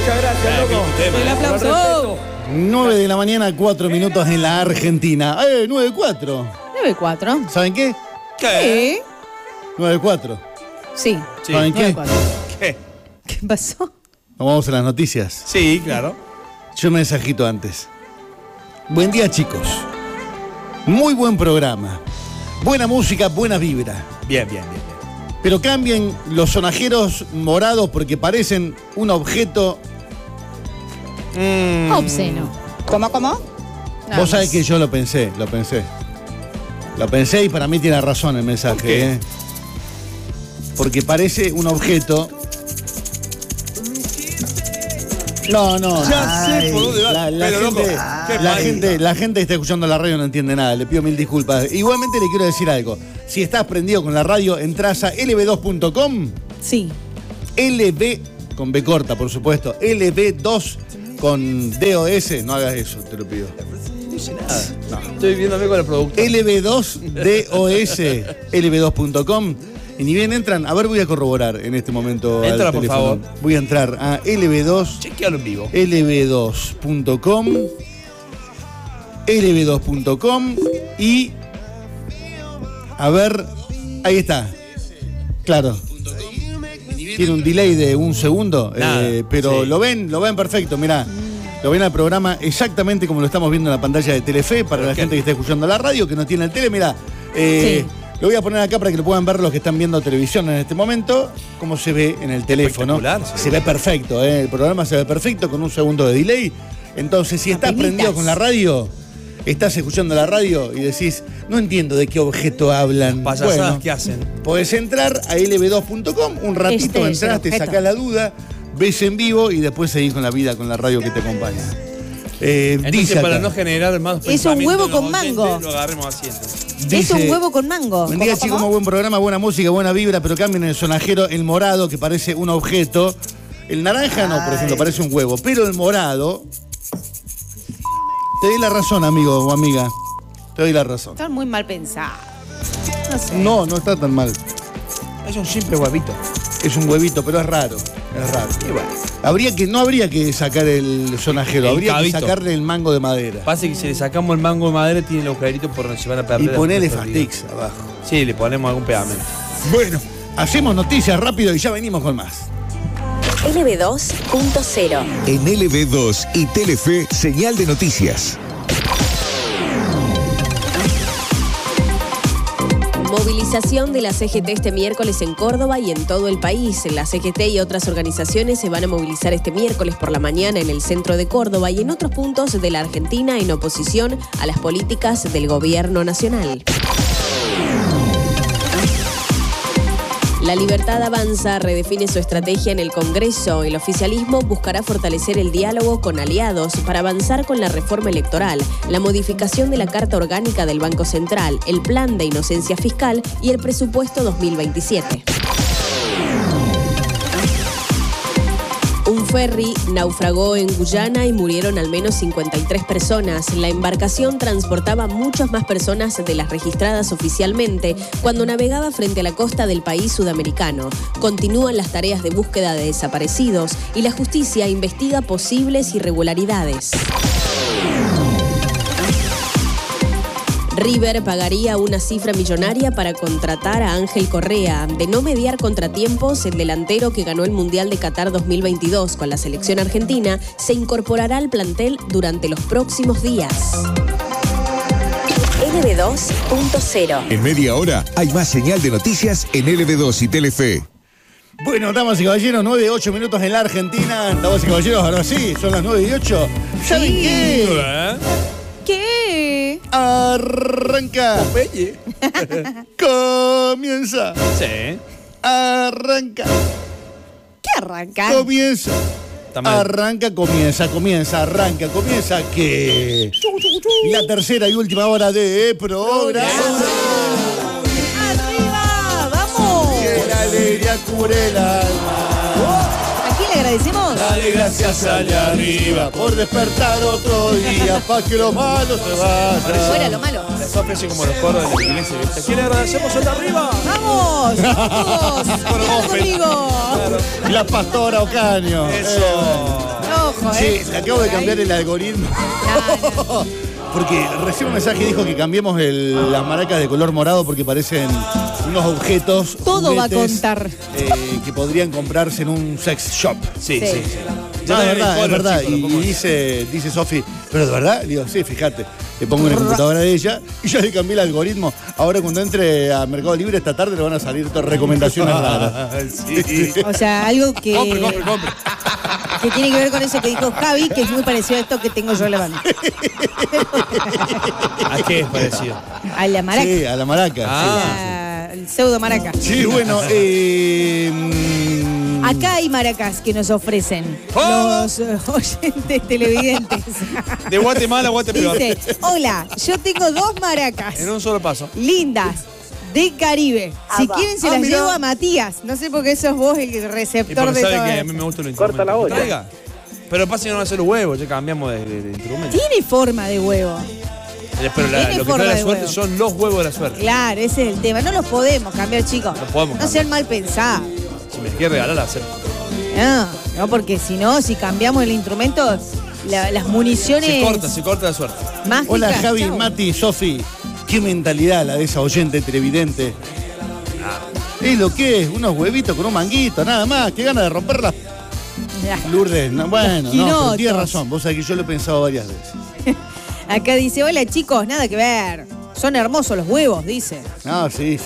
Muchas gracias, loco. El aplauso. 9 de la mañana, 4 minutos en la Argentina. 9-4. 9-4. ¿Saben qué? ¿Qué? 9-4. Sí. ¿Saben qué? 9-4. ¿Qué? ¿Qué pasó? Nos vamos a las noticias. Sí, claro. Yo un mensajito antes. Buen día, chicos. Muy buen programa. Buena música, buena vibra. Bien. Pero cambien los sonajeros morados porque parecen un objeto. Obsceno. ¿Cómo? Nada Vos sabés más. que yo lo pensé. Lo pensé y para mí tiene razón el mensaje. ¿Por qué? Porque parece un objeto. No. Ya sé por dónde va. La Pero, loco, gente, qué la, mal. gente, la gente que está escuchando la radio no entiende nada. Le pido mil disculpas. Igualmente le quiero decir algo. Si estás prendido con la radio, entras a lb2.com. Sí. LB con B corta, por supuesto. LB2 con DOS. No hagas eso, te lo pido. No dice nada. No. Estoy viéndome con el producto. LB2 DOS. LB2.com. Y ni bien entran, a ver, voy a corroborar en este momento. Entra, al por teléfono. favor. Voy a entrar a LB2. Chequealo en vivo. LB2.com. LB2.com. Y. A ver. Ahí está. Claro. Tiene un delay de un segundo. Nada, pero sí. lo ven perfecto, mirá. Lo ven al programa exactamente como lo estamos viendo en la pantalla de Telefe. Para la ¿Qué? gente que está escuchando la radio, que no tiene el tele, mirá. Sí. Lo voy a poner acá para que lo puedan ver los que están viendo televisión en este momento, cómo se ve en el teléfono. Espectacular, Se ve perfecto, el programa se ve perfecto con un segundo de delay. Entonces, si estás Apenitas. prendido con la radio, estás escuchando la radio y decís, no entiendo de qué objeto hablan. Payasadas Bueno, que hacen. podés entrar a lb2.com, un ratito Este es el entras, te objeto. sacás la duda, ves en vivo y después seguís con la vida, con la radio que te acompaña. Entonces, Dice para acá, no generar más Es un pensamiento huevo en los con oyentes, mango. Lo agarremos así entonces. Es dice, un huevo con mango. buen día, ¿Cómo, chicos, cómo? muy buen programa, buena música, buena vibra, pero cambien el sonajero, el morado, que parece un objeto. El naranja no, por ejemplo, parece un huevo, pero el morado. Te doy la razón, amigo o amiga. Te doy la razón. Están muy mal pensados. No sé. No está tan mal. Es un simple huevito. Es un huevito, pero es raro. Es raro. Y bueno. No habría que sacar el sonajero, El habría cabito. que sacarle el mango de madera. Pasa que si le sacamos el mango de madera, tiene el agujerito por donde se van a perder. Y las ponele cosas, Fastex abajo. Sí, le ponemos algún pegamento. Bueno, hacemos noticias rápido y ya venimos con más. LB2.0. En LB2 y Telefe, señal de noticias. Movilización de la CGT este miércoles en Córdoba y en todo el país. La CGT y otras organizaciones se van a movilizar este miércoles por la mañana en el centro de Córdoba y en otros puntos de la Argentina en oposición a las políticas del gobierno nacional. La Libertad Avanza redefine su estrategia en el Congreso. El oficialismo buscará fortalecer el diálogo con aliados para avanzar con la reforma electoral, la modificación de la Carta Orgánica del Banco Central, el plan de inocencia fiscal y el presupuesto 2027. Un ferry naufragó en Guyana y murieron al menos 53 personas. La embarcación transportaba muchas más personas de las registradas oficialmente cuando navegaba frente a la costa del país sudamericano. Continúan las tareas de búsqueda de desaparecidos y la justicia investiga posibles irregularidades. River pagaría una cifra millonaria para contratar a Ángel Correa. De no mediar contratiempos, el delantero que ganó el Mundial de Qatar 2022 con la selección argentina se incorporará al plantel durante los próximos días. LB2.0. En media hora hay más señal de noticias en LB2 y Telefe. Bueno, damas y caballeros, 9-8 minutos en la Argentina. Damas y caballeros, ahora sí, son las 9-8. ¿Saben Sí. qué? ¿Qué? Arranca. Pelle. Comienza. Sí. Arranca. ¿Qué arranca? Comienza. Está mal. Arranca, comienza, arranca, comienza, que la tercera y última hora de programa. ¡Arriba! ¡Vamos! Que la alegría cubre el alma. ¿A quién le agradecemos? Dale gracias allá arriba por despertar otro día, pa' que lo malo se vaya. Fuera lo malo. Eso ofrece como los coros de la iglesia, ¿viste? ¿Quién le agradecemos allá arriba? ¡Vamos! ¡Vamos! Bueno, ¡Vamos vos, conmigo! La pastora Ocaño. Eso. ojo, Sí, le acabo de cambiar el algoritmo. No. Porque recién un mensaje dijo que cambiemos las maracas de color morado porque parecen unos objetos. Todo va a juguetes, contar. que podrían comprarse en un sex shop. Sí. Sí. No, es también verdad, el es verdad. color, chico, lo pongo Y dice Sofi, ¿pero de verdad? Le digo, sí, fíjate. Le pongo en la computadora de ella y ya le cambié el algoritmo. Ahora cuando entre a Mercado Libre esta tarde le van a salir todas recomendaciones raras. Sí. O sea, algo que, Compre. que tiene que ver con eso que dijo Javi, que es muy parecido a esto que tengo yo en la banda. ¿A qué es parecido? A la maraca. Sí, a la maraca. El pseudo maraca. Sí, bueno, Acá hay maracas que nos ofrecen los oyentes televidentes. De Guatemala a Guatemala. Dice, hola, yo tengo 2 maracas En un solo paso. lindas de Caribe. Si quieren se las mirá. llevo a Matías. No sé por qué sos vos el Y receptor porque de sabe todo que a esto. mí me gusta los Corta instrumentos. la olla. Traiga. Pero pasa que no va a ser los huevos, ya cambiamos de instrumento. Tiene forma de huevo. Pero Tiene lo que forma trae la de suerte huevo. son los huevos de la suerte. Claro, ese es el tema. No los podemos cambiar, chicos. No podemos No cambiar. sean mal pensados. Si me quiere regalar, la acepto. No, porque si no, si cambiamos el instrumento, las municiones Se corta la suerte. mágicas. hola Javi, chau. Mati, Sofi. Qué mentalidad la de esa oyente televidente. Es lo que es, unos huevitos con un manguito, nada más. Qué ganas de romperla. Ya. Lourdes, no, bueno, no, Quinotos. pero tienes razón. Vos sabés que yo lo he pensado varias veces. Acá dice, hola chicos, nada que ver. Son hermosos los huevos, dice. No, sí.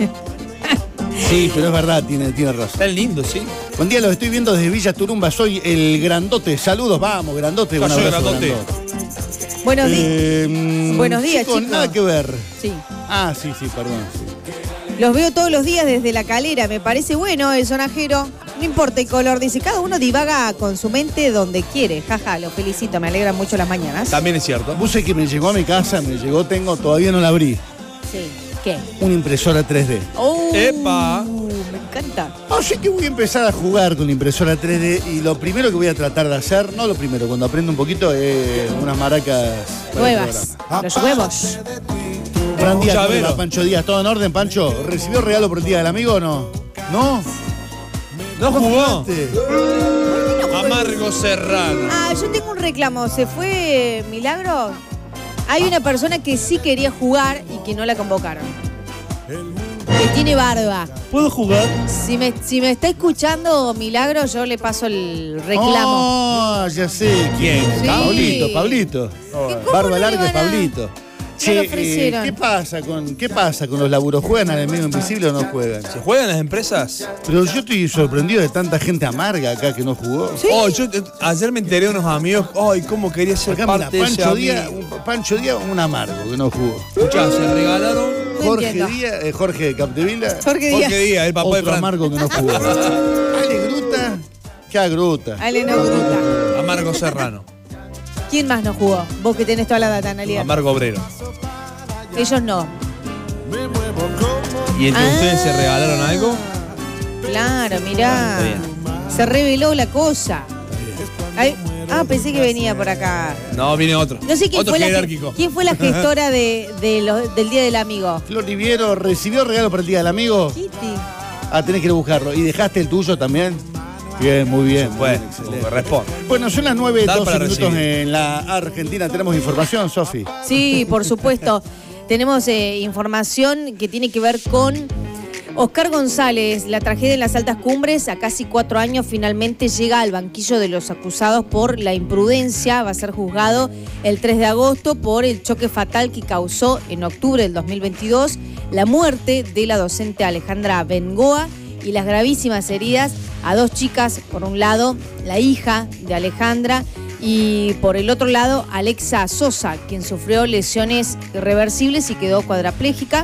Sí, pero es verdad, tiene razón. Están lindos, ¿sí? Buen día, los estoy viendo desde Villa Turumba. Soy el grandote. Saludos, vamos, grandote. Un Soy abrazo, grandote. Buenos días. Buenos días, chicos. Nada que ver. Sí. Ah, sí, perdón. Sí. Los veo todos los días desde la calera. Me parece bueno el sonajero. No importa el color. Dice, cada uno divaga con su mente donde quiere. Jaja, lo felicito. Me alegra mucho las mañanas. También es cierto. Vos sabés que me llegó a mi casa, todavía no la abrí. Sí. ¿Qué? Una impresora 3D. Oh, ¡Epa! Me encanta. Así que voy a empezar a jugar con la impresora 3D y lo primero que voy a tratar de hacer, no lo primero, cuando aprendo un poquito, es unas maracas para el Nuevas. programa. Los huevos. Gran día, Un ¿cómo llavero. va, Pancho Díaz? ¿Todo en orden, Pancho? ¿Recibió regalo por el Día del Amigo o no? ¿No? ¿No jugó? jugaste? Amargo Serrano. Ah, yo tengo un reclamo. ¿Se fue Milagro? Hay una persona que sí quería jugar y que no la convocaron. Que tiene barba. ¿Puedo jugar? Si me está escuchando Milagro, yo le paso el reclamo. Oh, ya sé. ¿Quién? Sí. Pablito. ¿Cómo Barba no le larga es van a- Pablito. No lo ofrecieron. ¿qué pasa con los laburos? ¿Juegan al enemigo invisible o no juegan? ¿Se juegan las empresas? Pero yo estoy sorprendido de tanta gente amarga acá que no jugó. Sí. Oh, ayer me enteré de unos amigos. Ay, cómo quería ser Acá, mira, parte de ese Pancho Díaz, un amargo que no jugó. Escuchá, se regalaron No Jorge entiendo. Díaz, Jorge de Capdevila, Jorge Jorge Díaz. Díaz, el papá de otro Fran. amargo que no jugó. Ale Gruta, ¿qué Gruta? Ale no gruta. Amargo Serrano. ¿Quién más no jugó? Vos que tenés toda la data, Analia. Amargo Obrero. Ellos no. ¿Y entre ustedes se regalaron algo? Claro, mirá. Está bien. Se reveló la cosa. Ay, pensé que venía por acá. No, viene otro. No sé quién otro fue, jerárquico. quién fue la gestora del Día del Amigo. Flor Riviero, ¿recibió regalo para el Día del Amigo? Kitty. Ah, tenés que ir a buscarlo. ¿Y dejaste el tuyo también? Bien, muy bien. muy Bueno, bien, excelente. responde. Bueno, son las Dar 9:12 para minutos recibir. en la Argentina. ¿Tenemos información, Sofi? Sí, por supuesto. Tenemos información que tiene que ver con Oscar González. La tragedia en las altas cumbres, a casi 4 años, finalmente llega al banquillo de los acusados por la imprudencia. Va a ser juzgado el 3 de agosto por el choque fatal que causó en octubre del 2022 la muerte de la docente Alejandra Bengoa y las gravísimas heridas a 2 chicas. Por un lado, la hija de Alejandra, y por el otro lado, Alexa Sosa, quien sufrió lesiones irreversibles y quedó cuadriplégica.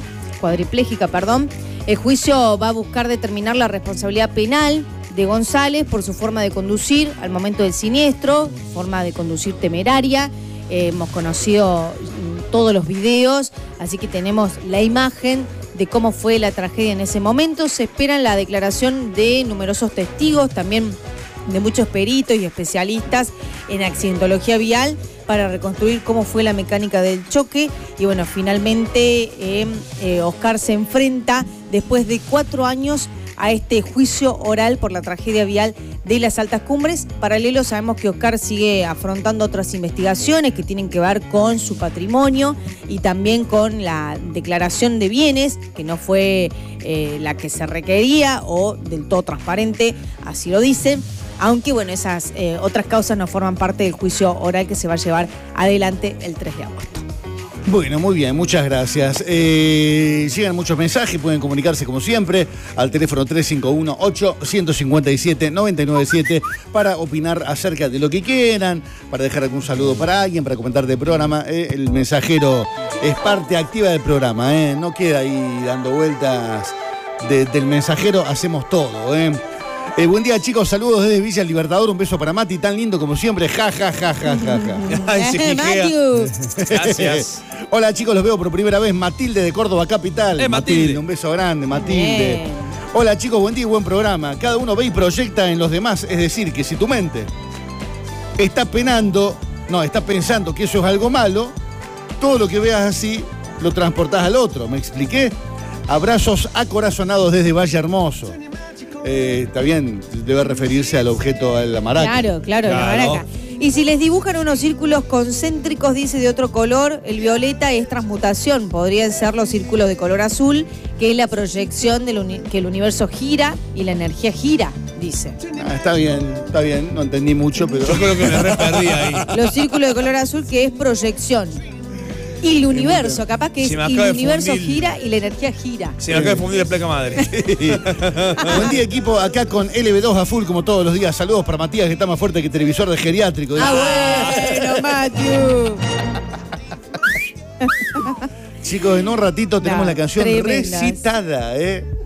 El juicio va a buscar determinar la responsabilidad penal de González por su forma de conducir al momento del siniestro, forma de conducir temeraria. Hemos conocido todos los videos, así que tenemos la imagen de cómo fue la tragedia en ese momento. Se espera la declaración de numerosos testigos, también de muchos peritos y especialistas en accidentología vial para reconstruir cómo fue la mecánica del choque. Y bueno, finalmente Oscar se enfrenta después de 4 años a este juicio oral por la tragedia vial de las Altas Cumbres. Paralelo, sabemos que Oscar sigue afrontando otras investigaciones que tienen que ver con su patrimonio y también con la declaración de bienes, que no fue la que se requería o del todo transparente, así lo dicen. Aunque, bueno, esas otras causas no forman parte del juicio oral que se va a llevar adelante el 3 de agosto. Bueno, muy bien, muchas gracias. Llegan muchos mensajes, pueden comunicarse como siempre al teléfono 351-8-157-997 para opinar acerca de lo que quieran, para dejar algún saludo para alguien, para comentar del programa. El mensajero es parte activa del programa, no queda ahí dando vueltas del mensajero, hacemos todo. Buen día, chicos, saludos desde Villa Libertador, un beso para Mati, tan lindo como siempre, ja, ja, ja, ja, ja, ja. Ay, se quijea. Gracias. Hola, chicos, los veo por primera vez, Matilde de Córdoba Capital. Matilde. Un beso grande, Matilde. Bien. Hola, chicos, buen día y buen programa. Cada uno ve y proyecta en los demás, es decir, que si tu mente está pensando que eso es algo malo, todo lo que veas así lo transportás al otro, ¿me expliqué? Abrazos acorazonados desde Valle Hermoso. Está bien, debe referirse al objeto de la maraca. Claro, la maraca. Y si les dibujan unos círculos concéntricos, dice, de otro color, el violeta es transmutación. Podrían ser los círculos de color azul, que es la proyección que el universo gira y la energía gira, dice. Está bien, no entendí mucho, pero... Yo creo que me re perdí ahí. Los círculos de color azul, que es proyección. Y el universo, capaz que es, y el universo gira y la energía gira. Se me acaba de fundir la placa madre. Buen día, equipo, acá con LB2 a full como todos los días. Saludos para Matías, que está más fuerte que televisor de geriátrico. Bueno, Matthew. Chicos, en un ratito tenemos la canción tremendas. recitada,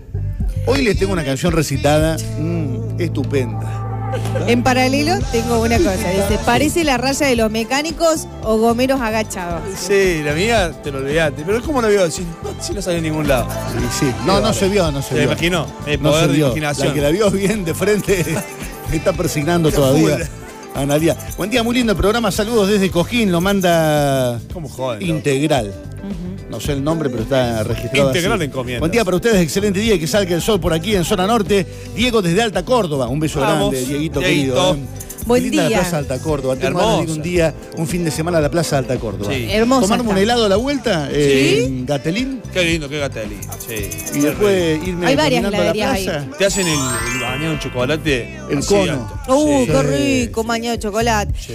Hoy les tengo una canción recitada estupenda. En paralelo tengo una cosa, dice, parece la raya de los mecánicos o gomeros agachados. Sí, la mía te lo olvidaste. Pero ¿cómo lo vio? Si no salió en ningún lado. Sí. No se vio. ¿Se me imaginó? El No poder se de vio. imaginación. La que la vio bien de frente está persignando todavía. Analía. Buen día, muy lindo el programa. Saludos desde Cojín, lo manda ¿Cómo joden? Integral. No sé el nombre, pero está registrado Integral así. encomiendas. Buen día para ustedes, excelente día y que salga el sol por aquí en zona norte. Diego desde Alta Córdoba, un beso Vamos, grande, Dieguito Dieguito. querido. Buen Qué linda día. la Plaza Alta Córdoba. Tengo Hermosa. ganas de ir un día, un fin de semana a la Plaza Alta Córdoba. Sí. Hermosa Tomarme está. un helado a la vuelta ¿Sí? en Gatelín Qué lindo, qué gatelí. Sí. y después irme Hay varias caminando a la heladerías plaza. Te hacen el bañado en chocolate. El así cono. alto. Qué Sí. rico, bañado de chocolate. Sí.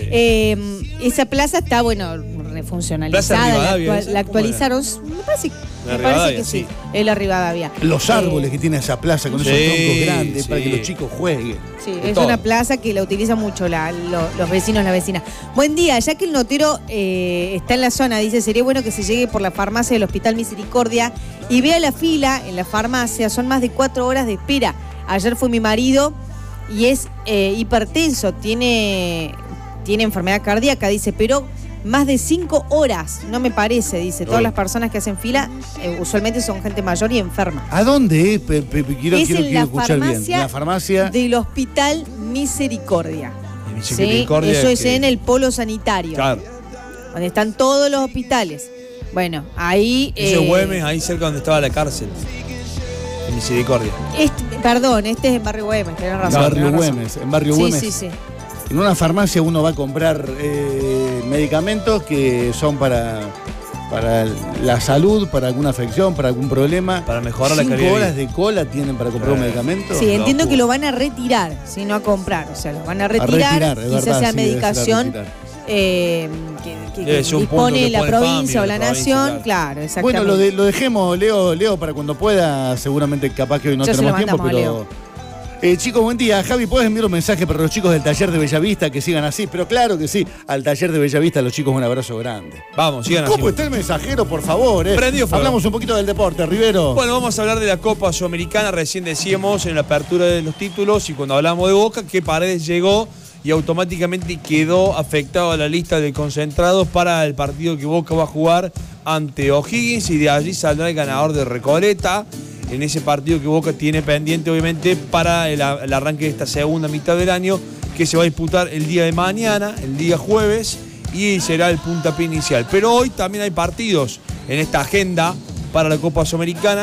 Esa plaza está, bueno, Plaza refuncionalizada. Rivadavia, ¿esa? La ¿Cómo actualizaron. Me parece La que Rivadavia, sí. sí. Es la Rivadavia. Los árboles que tiene esa plaza con esos Sí, troncos grandes para sí. que los chicos jueguen. Sí, de es todo. una plaza que la utilizan mucho los vecinos, las vecinas. Buen día, ya que el notero está en la zona, dice, sería bueno que se llegue por la farmacia del Hospital Misericordia y vea la fila en la farmacia, son más de 4 horas de espera. Ayer fue mi marido y es hipertenso, tiene enfermedad cardíaca, dice, pero más de 5 horas, no me parece, dice. Todas las personas que hacen fila usualmente son gente mayor y enferma. ¿A dónde es? Quiero Es en la escuchar bien. farmacia La farmacia. del Hospital Misericordia. Sí, Misericordia eso es que- en el polo sanitario, Claro. donde están todos los hospitales. Bueno, ahí... Eso es Güemes, ahí cerca donde estaba la cárcel. En Misericordia. Perdón, este es en Barrio Güemes, tenés En razón. Barrio tenés razón. Güemes. En Barrio Sí, Güemes. sí. En una farmacia uno va a comprar medicamentos que son para la salud, para alguna afección, para algún problema. Para mejorar la calidad de 5 vida. horas de cola tienen para comprar un medicamento. Sí, entiendo Locura. que lo van a retirar, si no a comprar. O sea, lo van a retirar, es quizás verdad, sea sí, medicación debe ser a retirar. que Debe ser un punto dispone que la pone provincia PAMI, o la la provincia, nación. claro. Claro, exactamente. Bueno, lo dejemos, Leo, para cuando pueda. Seguramente capaz que hoy no Ya se tenemos lo tiempo, mandamos a pero... chicos, buen día. Javi, ¿puedes enviar un mensaje para los chicos del taller de Bellavista que sigan así? Pero claro que sí, al taller de Bellavista, a los chicos un abrazo grande. Vamos, sigan así. ¿Cómo está el mensajero, por favor? Prendido fuego. Hablamos un poquito del deporte, Rivero. Bueno, vamos a hablar de la Copa Sudamericana. Recién decíamos en la apertura de los títulos y cuando hablamos de Boca que Paredes llegó y automáticamente quedó afectado a la lista de concentrados para el partido que Boca va a jugar ante O'Higgins y de allí saldrá el ganador de Recoleta en ese partido que Boca tiene pendiente obviamente para el arranque de esta segunda mitad del año que se va a disputar el día de mañana, el día jueves y será el puntapié inicial. Pero hoy también hay partidos en esta agenda para la Copa Sudamericana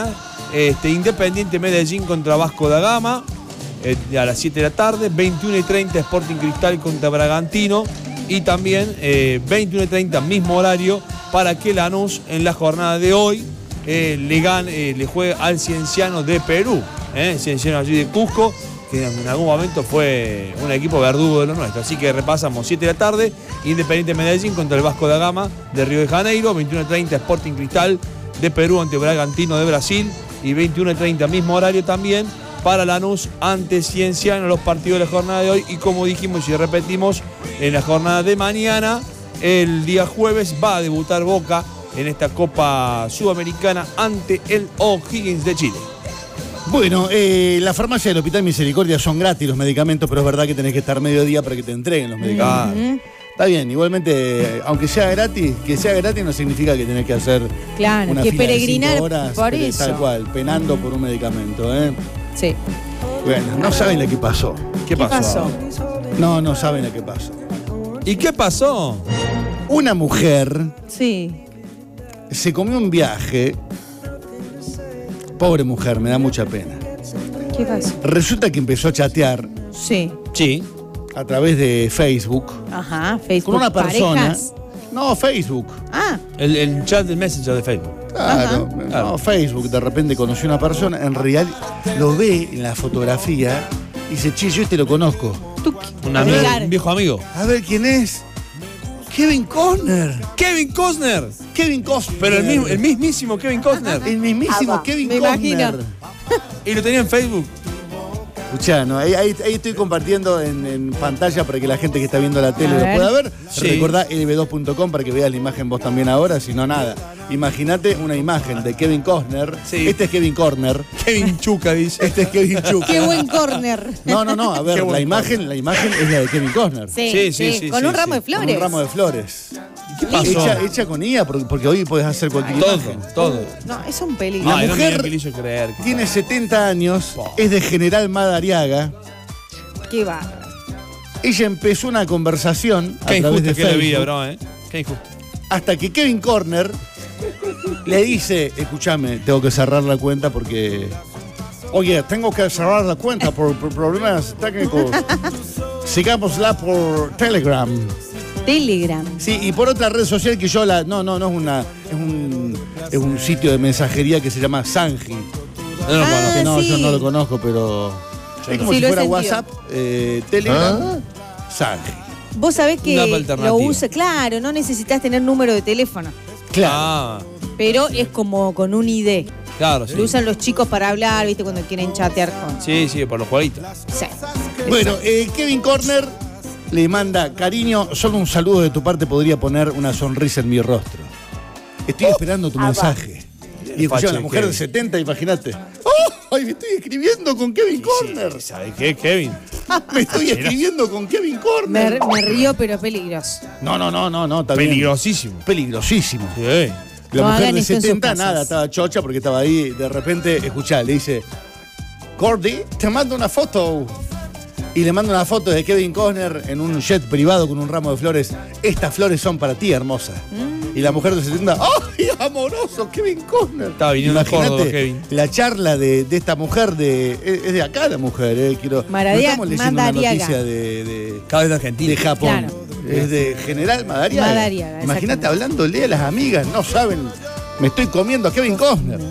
Independiente Medellín contra Vasco da Gama a las 7 de la tarde. 21:30 Sporting Cristal contra Bragantino. Y también 21:30, mismo horario, para que Lanús en la jornada de hoy le juegue al Cienciano de Perú. Cienciano allí de Cusco, que en algún momento fue un equipo verdugo de los nuestros. Así que repasamos 7 de la tarde, Independiente Medellín contra el Vasco da Gama de Río de Janeiro. 21:30 Sporting Cristal de Perú ante Bragantino de Brasil. Y 21:30, mismo horario también, para Lanús ante Cienciano, los partidos de la jornada de hoy. Y como dijimos y repetimos, en la jornada de mañana, el día jueves, va a debutar Boca en esta Copa Sudamericana ante el O'Higgins de Chile. Bueno, la farmacia del Hospital Misericordia son gratis los medicamentos, pero es verdad que tenés que estar mediodía para que te entreguen los medicamentos. Está bien, igualmente, aunque sea gratis, que sea gratis no significa que tenés que hacer una que fila peregrinar de 5 horas, por eso. Tal cual, penando por un medicamento. Sí. Bueno, no saben lo que pasó. ¿Qué pasó? No saben lo que pasó. ¿Y qué pasó? Una mujer Sí. se comió un viaje. Pobre mujer, me da mucha pena. ¿Qué pasó? Resulta que empezó a chatear Sí. Sí. a través de Facebook Ajá, Facebook. con una persona. ¿Parejas? No, Facebook. Ah, El chat del Messenger de Facebook. Claro, Ajá. no, Facebook, de repente conoció una persona, en realidad lo ve en la fotografía y dice, che, yo lo conozco. Un Agregar. viejo amigo. A ver quién es. Kevin Costner. Kevin Costner. Kevin Costner. Pero el mismísimo Kevin Costner. El mismísimo Kevin me Costner. imagino. Y lo tenía en Facebook. Escuchá, no, ahí estoy compartiendo en pantalla para que la gente que está viendo la tele A lo ver. pueda ver. Sí. Recordá lb2.com para que veas la imagen vos también ahora, si no nada. Imagínate una imagen de Kevin Costner. Sí. Este es Kevin Corner. Kevin Chuca dice. Este es Kevin Chuck. qué buen corner. No, a ver, Qué buen la imagen es la de Kevin Costner. Sí, Con un ramo de Con flores. un ramo de flores. ¿Qué pasó? Hecha con IA, porque hoy podés hacer cualquier imagen. Todo. No, es un peligro. La Ay, no mujer me que le hizo creer. Tiene 70 años, es de General Madariaga. Qué va. Ella empezó una conversación a Qué través injusto de que le vida, Facebook, bro, Qué injusto. hasta que Kevin Corner le dice, escúchame, tengo que cerrar la cuenta porque... Oye, tengo que cerrar la cuenta por problemas técnicos. Sigámosla por Telegram. Telegram. Sí, y por otra red social que yo la... No es una... Es un sitio de mensajería que se llama Sanji. No lo Ah, conozco. Que no, sí. yo no lo conozco, pero... Es como Sí, si lo he fuera sentido. WhatsApp, Telegram, Sanji. Vos sabés Una que alternativa. lo usa, claro, no necesitas tener número de teléfono, Claro. Ah, pero es como con un ID. claro, sí. Lo usan los chicos para hablar, ¿viste? Cuando quieren chatear con. Sí, por los jueguitos. Sí. Bueno, Kevin Corner le manda, cariño, solo un saludo de tu parte podría poner una sonrisa en mi rostro. Estoy esperando tu mensaje. Y escuchá, Facho la de mujer de Kevin. 70, imagínate. ¡Oh! ¡Ay, me estoy escribiendo con Kevin Corner! ¿Sabes qué, Kevin? Me estoy escribiendo con Kevin Corner. Me río, pero es peligroso. No, está bien. Peligrosísimo. Peligrosísimo. Sí. La No mujer hagan de esto en sus 70, casas. nada, estaba chocha porque estaba ahí. De repente, escuchá, le dice, Gordy, te mando una foto. Y le manda una foto de Kevin Costner en un jet privado con un ramo de flores. Estas flores son para ti, hermosa. Y la mujer de 70, ¡ay, amoroso, Kevin Costner! Estaba viniendo a Córdoba, Kevin. La charla de esta mujer, es de acá la mujer, quiero... No estamos leyendo una Madariaga. noticia de Cada vez de Argentina. Japón. Claro. Es de General Madariaga. Madariaga, Imagínate exactamente. hablándole a las amigas, no saben, me estoy comiendo a Kevin Costner.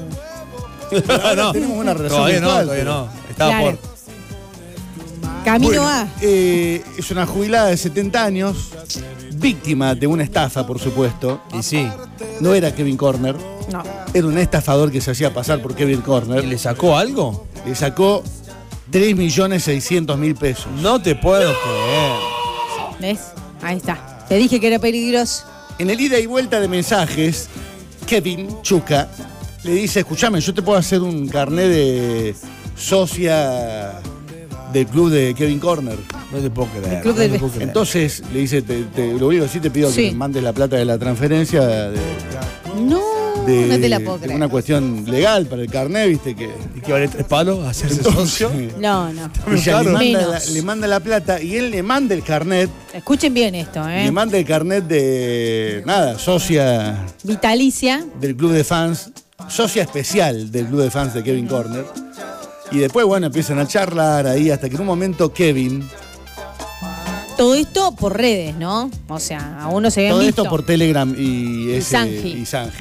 no, tenemos una relación todavía virtual, todavía pero- no. Estaba Claro. por. Camino Bueno, A. es una jubilada de 70 años, víctima de una estafa, por supuesto. Y sí. No era Kevin Costner, No. era un estafador que se hacía pasar por Kevin ¿Y Costner. le sacó algo? Le sacó 3.600.000 pesos. No te puedo creer. ¿Ves? Ahí está. Te dije que era peligroso. En el ida y vuelta de mensajes, Kevin Chuca le dice, escúchame, yo te puedo hacer un carnet de socia del club de Kevin Costner. No te puedo creer. El club no del te puedo creer. Entonces le dice, lo único que sí te pido Sí. que me mandes la plata de la transferencia No, de no te la puedo creer. una cuestión legal para el carnet, viste que... ¿Y que vale 3 palos hacerse socio? No, no. Ella Menos. le manda la plata y él le manda el carnet, Escuchen bien esto, le manda el carnet de, nada, socia Vitalicia. del club de fans socia especial del club de fans de Kevin Costner. Y después, bueno, empiezan a charlar ahí hasta que en un momento Kevin... Todo esto por redes, ¿no? O sea, aún no se habían Todo visto. esto por Telegram y Sanji. Sanji.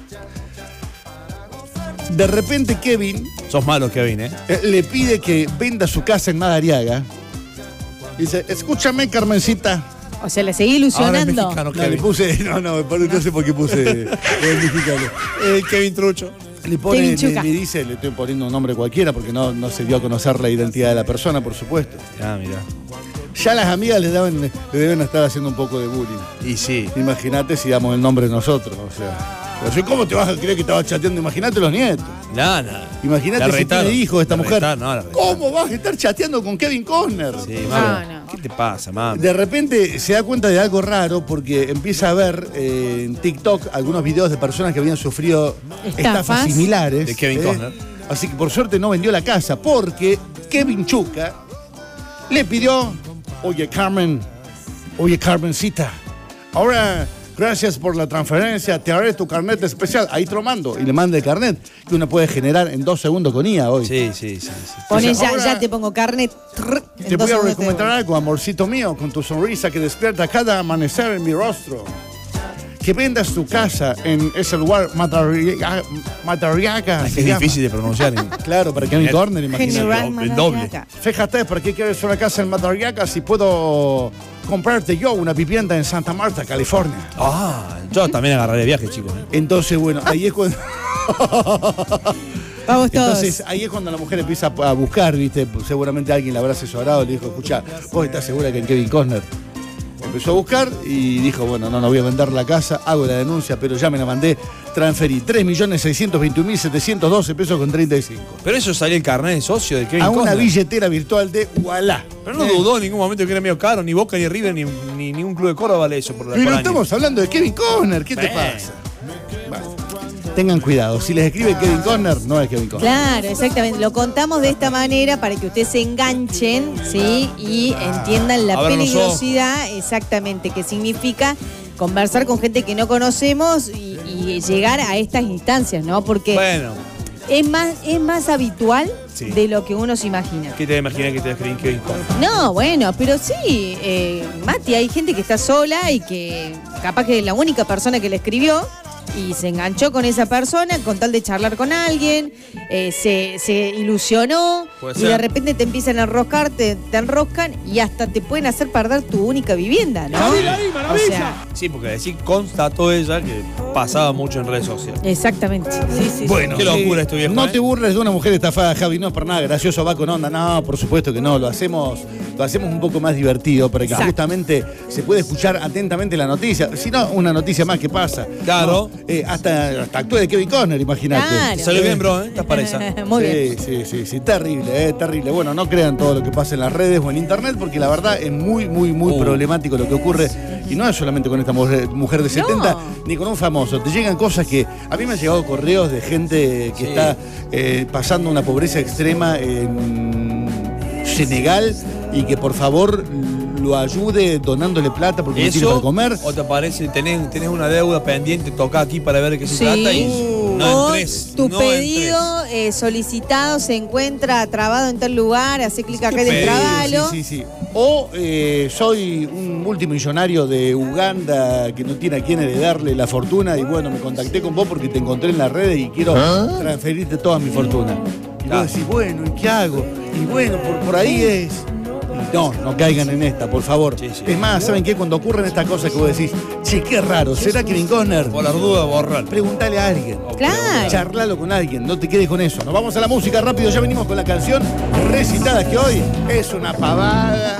De repente Kevin Sos malo, Kevin, ¿eh? le pide que venda su casa en Madariaga. Dice, escúchame, Carmencita. O sea, le seguí Ahora es ilusionando. mexicano, No, le Kevin. puse, no sé por qué puse el mexicano. Kevin Trucho. Le pone, Kevin Chuca. le dice, le estoy poniendo un nombre cualquiera porque no se dio a conocer la identidad de la persona, por supuesto. Ah, mira. Ya las amigas le deben estar haciendo un poco de bullying. Y sí. Imagínate si damos el nombre nosotros, o sea. Pero ¿cómo te vas a creer que estaba chateando? Imagínate los nietos. Nada. Imagínate si tiene hijos esta mujer. La ¿Cómo vas a estar chateando con Kevin Costner? Sí, mami. No. ¿Qué te pasa, mami? De repente se da cuenta de algo raro porque empieza a ver en TikTok algunos videos de personas que habían sufrido estafas ¿Estafas? similares. De Kevin Costner. Así que por suerte no vendió la casa porque Kevin Chuca le pidió, oye Carmencita, ahora gracias por la transferencia, te haré tu carnet especial, ahí te lo mando. Y le manda el carnet que uno puede generar en 2 segundos con IA hoy. Sí. Pone Dice, ahora ya te pongo carne. Te voy a recomendar algo, amorcito mío, con tu sonrisa que despierta cada amanecer en mi rostro. Que vendas tu casa en ese lugar, Madariaga. Es que es difícil de pronunciar. Claro, para Kevin Costner, imagínate. el doble. Fíjate, ¿para qué quieres una casa en Madariaga si puedo comprarte yo una vivienda en Santa Marta, California? Ah, yo también agarraré viaje, chicos. Entonces, bueno, ahí es cuando... Vamos todos. Entonces, ahí es cuando la mujer empieza a buscar, ¿viste? Seguramente alguien la habrá asesorado, le dijo, escucha, ¿vos estás segura que en Kevin Costner? Empezó a buscar y dijo, bueno, no voy a vender la casa, hago la denuncia, pero ya me la mandé, transferí 3.621.712 pesos con 35. Pero eso salió el carnet de socio de Kevin A una Costner. billetera virtual de Ualá. Pero no dudó en ningún momento que era medio caro, ni Boca, ni River, ni ningún club de Córdoba vale eso por Pero año. estamos hablando de Kevin Costner, ¿qué te Bueno. pasa? Tengan cuidado, si les escribe Kevin Costner, no es Kevin Costner. Claro, exactamente. Lo contamos de esta manera para que ustedes se enganchen, ¿sí? Y entiendan la Abran los peligrosidad, exactamente, que significa conversar con gente que no conocemos y llegar a estas instancias, ¿no? Porque Bueno, es más habitual Sí. de lo que uno se imagina. ¿qué te imaginas que te escribí Kevin Costner? No, bueno, pero sí, Mati, hay gente que está sola y que capaz que es la única persona que le escribió y se enganchó con esa persona con tal de charlar con alguien, se ilusionó Puede y ser. de repente te empiezan a enroscar, te enroscan y hasta te pueden hacer perder tu única vivienda, ¿no? O sea, Sí, porque decir constató ella que pasaba mucho en redes sociales. exactamente. Sí. Bueno, Qué locura esto, viejo, no ¿eh? te burles de una mujer estafada, Javi, no es para nada gracioso, va con onda. No, por supuesto que no, lo hacemos un poco más divertido para que Exacto. justamente se pueda escuchar atentamente la noticia. Si no, una noticia más que pasa. Claro. No, hasta actúa de Kevin Costner, imagínate. Claro. Te salió bien, bro, ¿eh? Estás para esa. Muy bien. Sí, terrible, terrible. Bueno, no crean todo lo que pasa en las redes o en internet, porque la verdad es muy problemático lo que ocurre. Y no es solamente con esta mujer de 70, ni con un famoso. Te llegan cosas que... A mí me han llegado correos de gente que está pasando una pobreza extrema en Senegal y que por favor lo ayude donándole plata porque no tiene para comer. ¿O te parece, tenés una deuda pendiente, toca aquí para ver de qué se trata y no o entres? tu no pedido solicitado se encuentra trabado en tal lugar, hace clic acá y destrabalo. Sí. O soy un multimillonario de Uganda que no tiene a quién heredarle la fortuna y bueno, me contacté con vos porque te encontré en las redes y quiero transferirte toda mi fortuna. Y vos decís, bueno, ¿y qué hago? Y bueno, por ahí es... No caigan en esta, por favor. Sí. Es más, ¿saben qué? Cuando ocurren estas cosas que vos decís, che, qué raro, ¿será Kevin Costner? Por la duda, borrar. Pregúntale a alguien. Claro. Charlalo con alguien, no te quedes con eso. Nos vamos a la música rápido, ya venimos con la canción recitada que hoy es una pavada.